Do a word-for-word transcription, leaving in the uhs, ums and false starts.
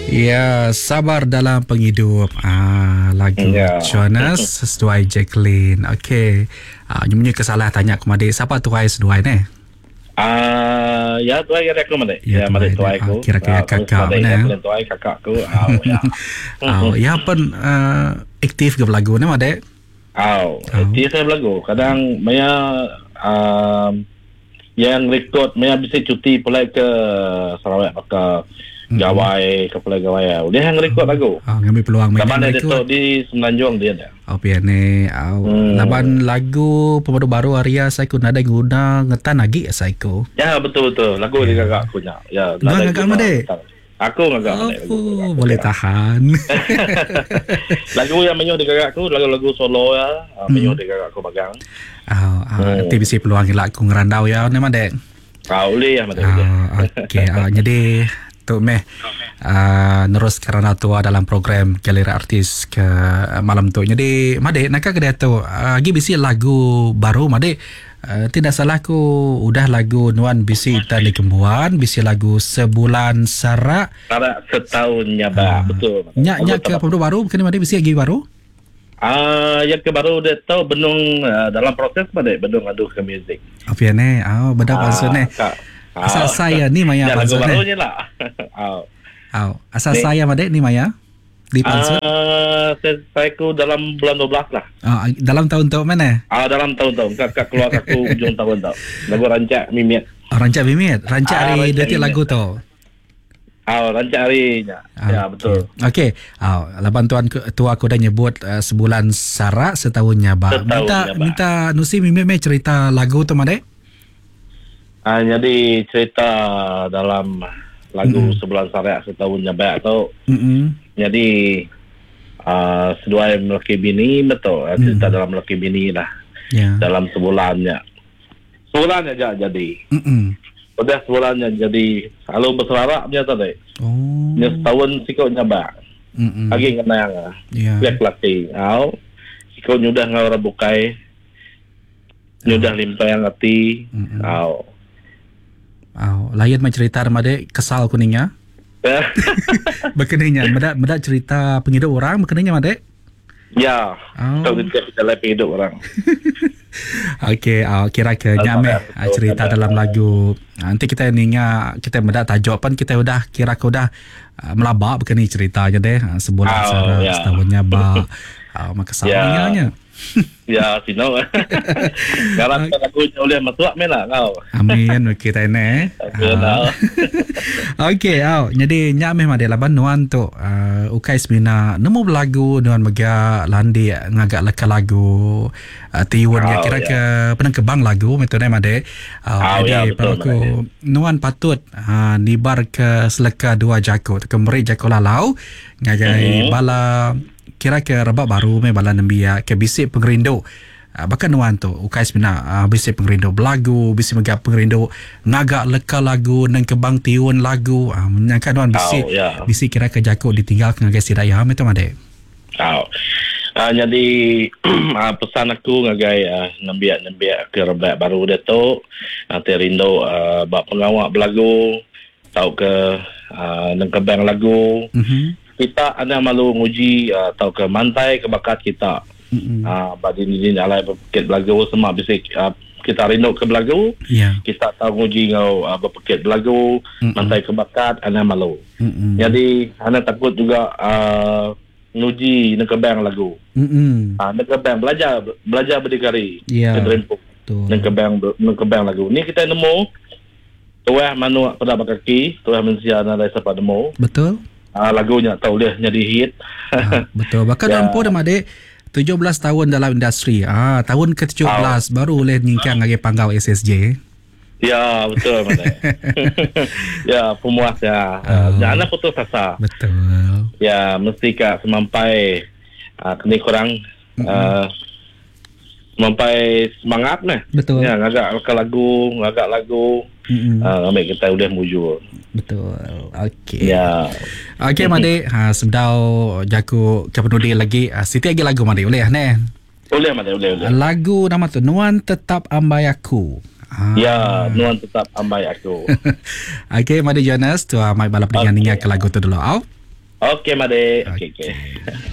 Ya, sabar dalam penghidup. Ah, lagu Ya. Jonas sesuai Jacqueline. Okey. Ah, nyonya kesalah tanya aku Madik, siapa tuai seduai ni? Ah, ya tuai kira aku mana? Ya, Ya, mana tuai tuai dia. aku. Ah, kira-kira kakak mana? mana? Ya, boleh tuai kakak aku. Ah, ya. Oh, ya pun uh, aktif ke lagu ni Madik? Aw, Oh. dia saya berlagu. Kadang Maya um, yang rekod Maya bisa cuti pulai ke Sarawak ke Gawai ke pulai Gawai. Dia yang rekod lagu. Oh, ngambil peluang main Laban dia lagu. tu di Semenanjung dia ada. Oh, pian ni. Oh, Hmm. laban lagu pemadu baru Arya saya ku nada guna ngetan lagi saya ku. Ya, betul-betul. Lagu dia kakak aku nak. Ya, Gua nada ngagak guna. Madik? Aku ngagak Madik. Oh, boleh tahan. Lagu yang menyuh di kakak aku, lagu-lagu solo ya. Uh, menyuh di kakak aku bagang. Oh, oh, nanti bisa peluang gila aku ngerandau ya ni Madik. Ah, boleh ya, Madik. Ah, okey. Ah, jadi tu meh uh, nerus kerana tua dalam program Galeri Artis ke uh, malam tu. Jadi Madik nak ke dia tu uh, lagi bisi lagu baru Madik. Uh, tidak salah aku udah lagu Nuan bisi dan di Kembuan, bisi lagu Sebulan Sarak. Sarak setahunnya bah, betul. Nyak nyak ke pemdu baru bukan Madik bisi lagi baru. Ah, yang ke baru dia tahu benung uh, dalam proses Madik, benung aduh ke muzik. Apa ya ni? Oh, benda pasal ni. Asal saya ni Maya ya, lagu pasal ni. barunya lah. Ah. Oh, asal Ni. saya Madik ni Maya. Di Pansut. Ah, saya, saya ku dalam bulan dua belas lah. Oh, dalam tahun tu mana? Ah, dalam tahun-tahun. Kakak keluar aku ujung tahun tau. Lagu Rancak Mimit. Oh, Rancak Bimit. Rancak Ah, hari Rancak detik Bimit. lagu tu. Ah, Rancak harinya. Ya, betul. Okey. Oh, laban tuan ke- tua aku dah nyebut uh, Sebulan Sarak setahunnya ba. Setahunnya, Minta Ba. minta Nusi Mimit me cerita lagu tu Madik. Ah, jadi cerita dalam lagu Mm. Sebulan Sarak setahunnya baik tu. Hmm. Jadi uh, seduai melaki bini betul. Uh, cerita Mm. dalam melaki bini lah. Ya. Dalam sebulannya. Sebulannya aja jadi. Hmm. Udah sebulannya jadi selalu berselaraknya tadi. Oh. Dia setahun sikutnya bak. Hmm. Lagi kena yang Ya. Biar laki. Au. Sikut nyudah ngau bukai. Nyudah limpah yang hati. Mm-mm. Au. Oh, layan mai cerita Madik kesal kuningnya. Berkeningnya, medak medak cerita penghidup orang berkeningnya Madik. Ya. Oh. Tahu kita kita lebih hidup orang. Okey, uh, kira ke nyameh uh, cerita dalam lagu. Uh, nanti kita ninga kita mendak tajuk pun kita udah kira ke udah uh, melabak begini ceritanya deh. Uh, sebulan Oh, Sarak, ya. setahunnya ba. Uh, maka Ya. salahnya. Ya, sino. Sekarang aku oleh matuak mela kau. Amin kita ini. Benar. Okey, au. Jadi nyameh made laban nuan tu uh, ukai semina nemu lagu nuan mega landi ngagak leka lagu uh, tiun ya Oh, kira ya. ke penang kebang lagu metode made. Uh, Oh, ya, jadi betul, aku nuan patut uh, nibar ke seleka dua jako ke meri jako lalau ngagai Mhm. bala kira ke rebak baru me bala nembia ke bisik pengerindu. Uh, bahkan nuan tu ukai semina uh, bisik pengerindu belagu bisik mega pengerindu ngagak leka lagu nang kebang tiun lagu uh, menyangka nuan bisik Oh, ya. bisik kira ke jako ditinggal ngagai sidaya itu made. Tahu. Uh, jadi uh, pesan aku ngagai uh, nembiak-nembiak ke rebak baru dia tu nanti rindu uh, bak pengawak belagu tahu ke uh, nang kebang lagu Mhm. kita ada malu nguji uh, tahu ke mantai ke bakat kita Mhm. uh, badin ini alai berpikir belagu semua bisik uh, kita rindu ke belagu Ya. kita tahu nguji ngau uh, berpikir belagu Mm-mm. mantai ke bakat ana malu. Mhm. Jadi ana takut juga uh, nguji nang kebang lagu. Mhm. Ah, nak kebang belajar belajar berdikari. Ya. Ke Drempuk. Tu. Nak kebang nak kebang lagu. Ni kita nemu tuah manu pada bakaki, tuah manusia na dari siapa nemu. Betul? Ah, lagunya tahu dia jadi hit. Ah, betul. Bahkan Ya. Nampu dah Madik tujuh belas tahun dalam industri. Ah, tahun ke tujuh belas baru boleh nyingkang lagi panggau S S J. Ya, betul mana. Ya, pemuas ya. Oh. Uh, anak putus asa. Betul. Ya, mesti kak semampai uh, kini kurang uh, semampai semangat nah. Betul. Ya, ngagak ke lagu, ngagak lagu. Mm-mm. Ah, ambil kita udah mujur. Betul. Okey. Ya. Okey Madik, ha sebdau jaku kepenudi lagi. Ha, Siti lagi lagu Madik boleh ne? Boleh, Mat, boleh, boleh. Lagu nama tu Nuan Tetap Ambai Aku. Ha. Ya, Nuan Tetap Ambai Aku. Okey Madik Jonas, tu mai balap dengan Okey. ninga ke lagu tu dulu. Au. Okey Made. Okey okey. Okey.